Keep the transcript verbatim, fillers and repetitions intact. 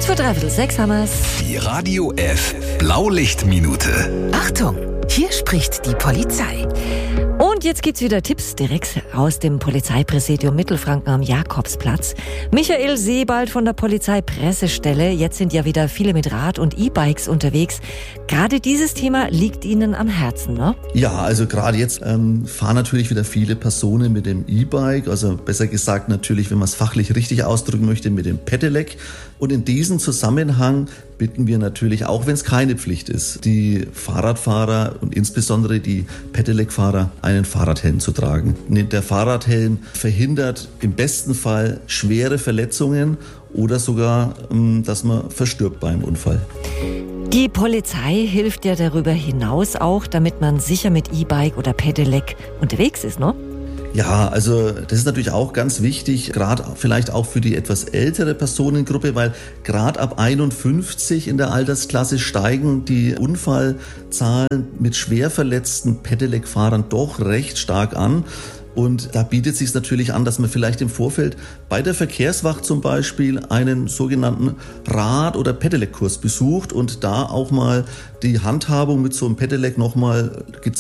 Kurz vor dreiviertel sechs haben wir's. Die Radio F Blaulichtminute. Achtung, hier spricht die Polizei. Und jetzt gibt's wieder Tipps direkt aus dem Polizeipräsidium Mittelfranken am Jakobsplatz. Michael Sebald von der Polizeipressestelle. Jetzt sind ja wieder viele mit Rad und E-Bikes unterwegs. Gerade dieses Thema liegt Ihnen am Herzen, ne? Ja, also gerade jetzt ähm, fahren natürlich wieder viele Personen mit dem E-Bike, also besser gesagt natürlich, wenn man es fachlich richtig ausdrücken möchte, mit dem Pedelec. Und in diesem Zusammenhang bitten wir natürlich, auch wenn es keine Pflicht ist, die Fahrradfahrer und insbesondere die Pedelec-Fahrer einen Fahrradhelm zu tragen. Der Fahrradhelm verhindert im besten Fall schwere Verletzungen oder sogar, dass man verstirbt beim Unfall. Die Polizei hilft ja darüber hinaus auch, damit man sicher mit E-Bike oder Pedelec unterwegs ist, ne? Ja, also das ist natürlich auch ganz wichtig, gerade vielleicht auch für die etwas ältere Personengruppe, weil gerade ab einundfünfzig in der Altersklasse steigen die Unfallzahlen mit schwer verletzten Pedelec-Fahrern doch recht stark an. Und da bietet es sich natürlich an, dass man vielleicht im Vorfeld bei der Verkehrswacht zum Beispiel einen sogenannten Rad- oder Pedelec-Kurs besucht und da auch mal die Handhabung mit so einem Pedelec nochmal gezeigt